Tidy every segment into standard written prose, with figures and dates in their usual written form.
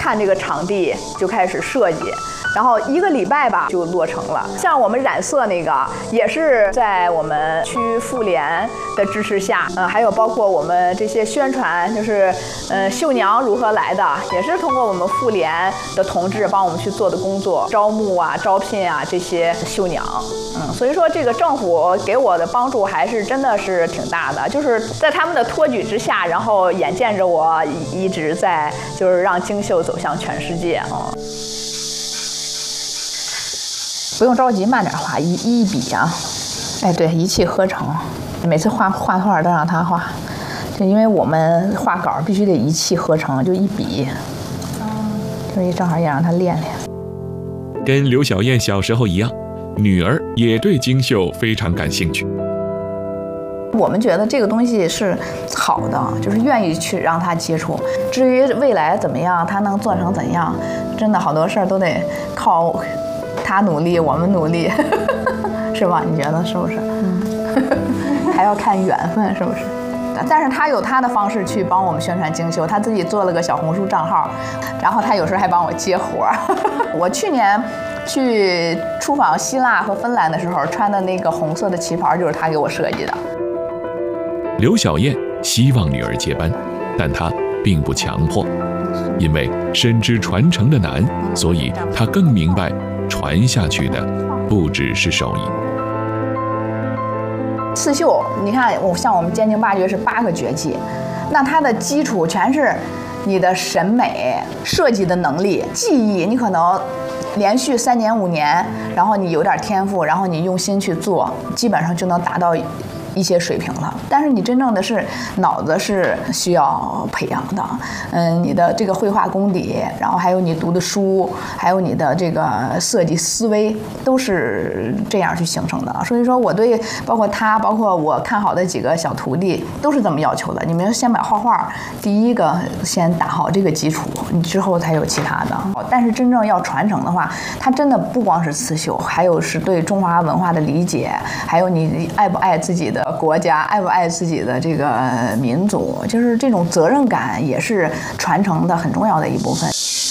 看这个场地就开始设计，然后1个礼拜吧就落成了。像我们染色那个，也是在我们区妇联的支持下，还有包括我们这些宣传，就是绣娘如何来的，也是通过我们妇联的同志帮我们去做的工作，招募啊、招聘啊这些绣娘。所以说这个政府给我的帮助还是真的是挺大的，就是在他们的托举之下，然后眼见着我一直在就是让京绣走向全世界啊。不用着急，慢点画，一笔啊。哎，对，一气呵成。每次画画都让他画，就因为我们画稿必须得一气呵成，就一笔。所以正好也让他练练。 跟刘小燕小时候一样，女儿也对京绣非常感兴趣。 我们觉得这个东西是好的，就是愿意去让他接触。至于未来怎么样，他能做成怎样，真的好多事儿都得靠他努力，我们努力，是吧？你觉得是不是？还要看缘分，是不是？但是他有他的方式去帮我们宣传京绣，他自己做了个小红书账号，然后他有时候还帮我接活。我去年去出访希腊和芬兰的时候，穿的那个红色的旗袍就是他给我设计的。 刘小燕希望女儿接班，但她并不强迫，因为深知传承的难，所以她更明白传下去的不只是手艺。 刺绣，你看，像我们坚定8绝是8个绝技，那它的基础全是你的审美、设计的能力、技艺。你可能连续3年5年，然后你有点天赋，然后你用心去做，基本上就能达到一些水平了。但是你真正的是脑子是需要培养的，你的这个绘画功底，然后还有你读的书，还有你的这个设计思维，都是这样去形成的。所以说我对包括他，包括我看好的几个小徒弟，都是这么要求的。你们先把画画第一个先打好这个基础，你之后才有其他的。但是真正要传承的话，它真的不光是刺绣，还有是对中华文化的理解，还有你爱不爱自己的国家，爱不爱自己的这个民族，就是这种责任感也是传承的很重要的一部分。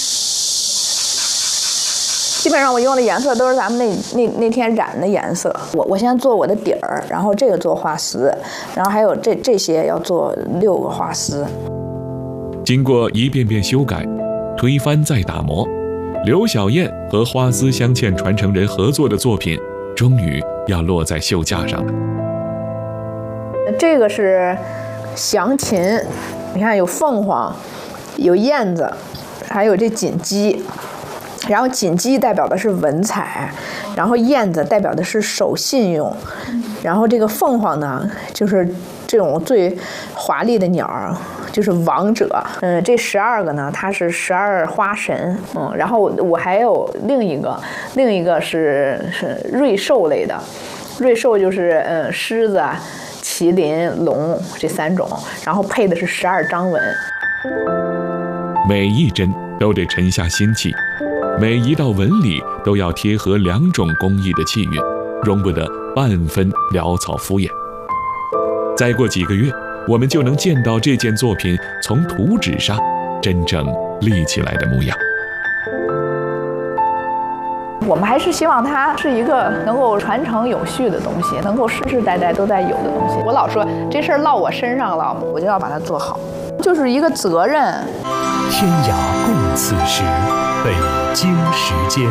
基本上我用的颜色都是咱们那天染的颜色。我先做我的底儿，然后这个做花丝，然后还有这些要做6个花丝。 经过一遍遍修改、推翻再打磨，刘小燕和花丝镶嵌传承人合作的作品，终于要落在绣架上了。 这个是祥禽，你看有凤凰，有燕子，还有这锦鸡。然后锦鸡代表的是文采，然后燕子代表的是守信用，然后这个凤凰呢，就是这种最华丽的鸟，就是王者。这12个呢，它是12花神。然后我还有另一个是瑞兽类的，瑞兽就是狮子、麒麟、龙这3种，然后配的是12章纹。 每一针都得沉下心气，每一道纹理都要贴合2种工艺的气韵，容不得半分潦草敷衍。再过几个月，我们就能见到这件作品从图纸上真正立起来的模样。 我们还是希望它是一个能够传承有序的东西，能够世世代代都在有的东西。我老说这事儿落我身上了，我就要把它做好，就是一个责任。 天涯共此时，北京时间。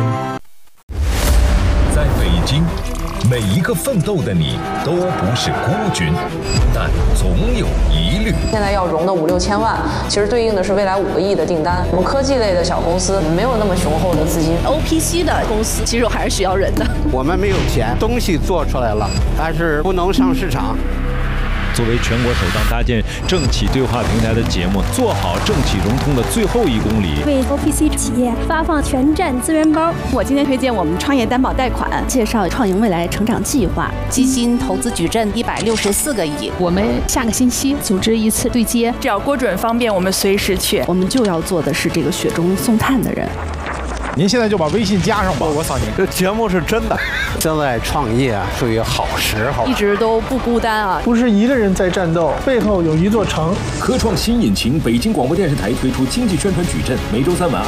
在北京，每一个奋斗的你都不是孤军，但总有疑虑。 现在要融的5、6千万，其实对应的是未来5个亿的订单。我们科技类的小公司没有那么雄厚的资金 ，OPC 的公司其实还是需要人的。 我们没有钱，东西做出来了，但是不能上市场。 作为全国首档搭建政企对话平台的节目，做好政企融通的最后1公里， 为 OPC 企业发放全站资源包。 我今天推荐我们创业担保贷款， 介绍创盈未来成长计划， 基金投资矩阵164个亿。 我们下个星期组织一次对接， 只要郭准方便，我们随时去。 我们就要做的是这个雪中送炭的人。 您现在就把微信加上吧， 我扫您。这节目是真的。 现在创业属于好时候， 一直都不孤单啊， 不是一个人在战斗，背后有一座城。 科创新引擎，北京广播电视台推出经济宣传矩阵，每周3晚